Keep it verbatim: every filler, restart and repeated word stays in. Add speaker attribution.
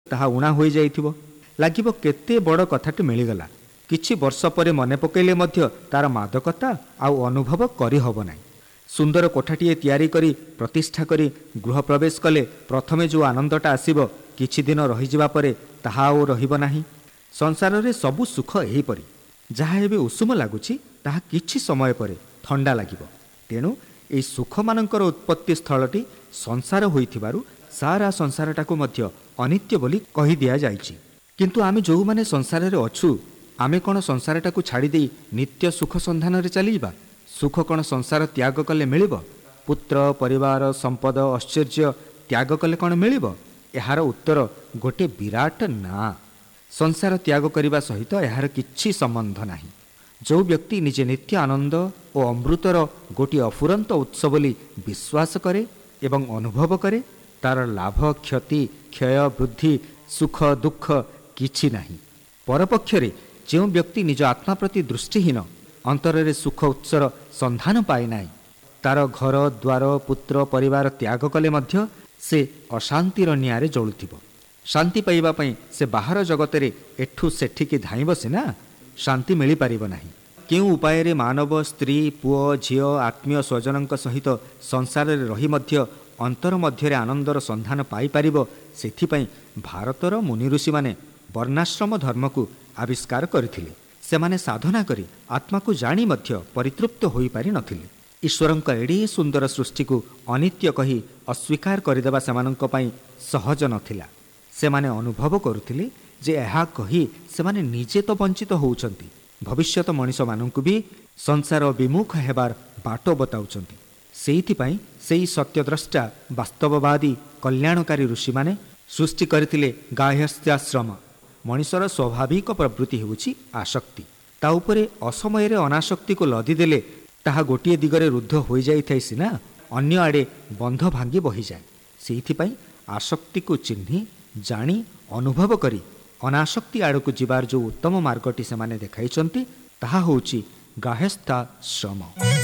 Speaker 1: ତାହା ଉଣା ହୋଇଯାଇଥିବ। ଲାଗିବ କେତେ ବଡ଼ କଥାଟି ମିଳିଗଲା। କିଛି ବର୍ଷ ପରେ ମନେ ପକାଇଲେ ମଧ୍ୟ ତାର ମାଦକତା ଆଉ ଅନୁଭବ କରିହେବ ନାହିଁ। ସୁନ୍ଦର କୋଠାଟିଏ ତିଆରି କରି ପ୍ରତିଷ୍ଠା କରି ଗୃହ ପ୍ରବେଶ କଲେ ପ୍ରଥମେ ଯେଉଁ ଆନନ୍ଦଟା ଆସିବ, କିଛି ଦିନ ରହିଯିବା ପରେ ତାହା ଆଉ ରହିବ ନାହିଁ। ସଂସାରରେ ସବୁ ସୁଖ ଏହିପରି। ଯାହା ଏବେ ଉଷୁମ ଲାଗୁଛି ତାହା କିଛି ସମୟ ପରେ ଥଣ୍ଡା ଲାଗିବ। ତେଣୁ ଏହି ସୁଖମାନଙ୍କର ଉତ୍ପତ୍ତି ସ୍ଥଳଟି ସଂସାର ହୋଇଥିବାରୁ ସାରା ସଂସାରଟାକୁ ମଧ୍ୟ ଅନିତ୍ୟ ବୋଲି କହିଦିଆଯାଇଛି। କିନ୍ତୁ ଆମେ ଯେଉଁମାନେ ସଂସାରରେ ଅଛୁ, ଆମେ କ'ଣ ସଂସାରଟାକୁ ଛାଡ଼ିଦେଇ ନିତ୍ୟ ସୁଖ ସନ୍ଧାନରେ ଚାଲିଯିବା? ସୁଖ କ'ଣ ସଂସାର ତ୍ୟାଗ କଲେ ମିଳିବ? ପୁତ୍ର, ପରିବାର, ସମ୍ପଦ, ଐଶ୍ୱର୍ଯ୍ୟ ତ୍ୟାଗ କଲେ କ'ଣ ମିଳିବ? ଏହାର ଉତ୍ତର ଗୋଟିଏ ବିରାଟ ନା। ସଂସାର ତ୍ୟାଗ କରିବା ସହିତ ଏହାର କିଛି ସମ୍ବନ୍ଧ ନାହିଁ। ଯେଉଁ ବ୍ୟକ୍ତି ନିଜେ ନିତ୍ୟ ଆନନ୍ଦ ଓ ଅମୃତର ଗୋଟିଏ ଅଫୁରନ୍ତ ଉତ୍ସ ବୋଲି ବିଶ୍ୱାସ କରେ ଏବଂ ଅନୁଭବ କରେ, ତାର ଲାଭ, କ୍ଷତି, କ୍ଷୟ, ବୃଦ୍ଧି, ସୁଖ, ଦୁଃଖ କିଛି ନାହିଁ। ପରପକ୍ଷରେ ଯେଉଁ ବ୍ୟକ୍ତି ନିଜ ଆତ୍ମା ପ୍ରତି ଦୃଷ୍ଟିହୀନ, ଅନ୍ତରରେ ସୁଖ ଉତ୍ସର ସନ୍ଧାନ ପାଏ ନାହିଁ, ତାର ଘର ଦ୍ୱାର, ପୁତ୍ର, ପରିବାର ତ୍ୟାଗ କଲେ ମଧ୍ୟ ସେ ଅଶାନ୍ତିର ନିଆଁରେ ଜଳୁଥିବ। ଶାନ୍ତି ପାଇବା ପାଇଁ ସେ ବାହାର ଜଗତରେ ଏଠୁ ସେଠିକି ଧାଇଁବ ସିନା, ଶାନ୍ତି ମିଳିପାରିବ ନାହିଁ। କେଉଁ ଉପାୟରେ ମାନବ ସ୍ତ୍ରୀ, ପୁଅ, ଝିଅ, ଆତ୍ମୀୟ ସ୍ୱଜନଙ୍କ ସହିତ ସଂସାରରେ ରହି ମଧ୍ୟ ଅନ୍ତର ମଧ୍ୟରେ ଆନନ୍ଦର ସନ୍ଧାନ ପାଇପାରିବ, ସେଥିପାଇଁ ଭାରତର ମୁନି ଋଷିମାନେ ବର୍ଣ୍ଣାଶ୍ରମ ଧର୍ମକୁ ଆବିଷ୍କାର କରିଥିଲେ। ସେମାନେ ସାଧନା କରି ଆତ୍ମାକୁ ଜାଣି ମଧ୍ୟ ପରିତୃପ୍ତ ହୋଇପାରିନଥିଲେ। ଈଶ୍ୱରଙ୍କ ଏଡ଼େ ସୁନ୍ଦର ସୃଷ୍ଟିକୁ ଅନିତ୍ୟ କହି ଅସ୍ୱୀକାର କରିଦେବା ସେମାନଙ୍କ ପାଇଁ ସହଜ ନଥିଲା। ସେମାନେ ଅନୁଭବ କରୁଥିଲେ ଯେ ଏହା କହି ସେମାନେ ନିଜେ ତ ବଞ୍ଚିତ ହେଉଛନ୍ତି, ଭବିଷ୍ୟତ ମଣିଷମାନଙ୍କୁ ବି ସଂସାର ବିମୁଖ ହେବାର ବାଟ ବତାଉଛନ୍ତି। ସେଇଥିପାଇଁ ସେହି ସତ୍ୟଦ୍ରଷ୍ଟା, ବାସ୍ତବବାଦୀ, କଲ୍ୟାଣକାରୀ ଋଷିମାନେ ସୃଷ୍ଟି କରିଥିଲେ ଗାର୍ହସ୍ଥ୍ୟାଶ୍ରମ। ମଣିଷର ସ୍ୱାଭାବିକ ପ୍ରବୃତ୍ତି ହେଉଛି ଆସକ୍ତି। ତା ଉପରେ ଅସମୟରେ ଅନାସକ୍ତିକୁ ଲଦିଦେଲେ ତାହା ଗୋଟିଏ ଦିଗରେ ରୁଦ୍ଧ ହୋଇଯାଇଥାଏ ସିନା, ଅନ୍ୟ ଆଡ଼େ ବନ୍ଧ ଭାଙ୍ଗି ବହିଯାଏ। ସେଇଥିପାଇଁ ଆସକ୍ତିକୁ ଚିହ୍ନି, ଜାଣି, ଅନୁଭବ କରି ଅନାସକ୍ତି ଆଡ଼କୁ ଯିବାର ଯେଉଁ ଉତ୍ତମ ମାର୍ଗଟି ସେମାନେ ଦେଖାଇଛନ୍ତି, ତାହା ହେଉଛି ଗାର୍ହସ୍ଥ୍ୟାଶ୍ରମ।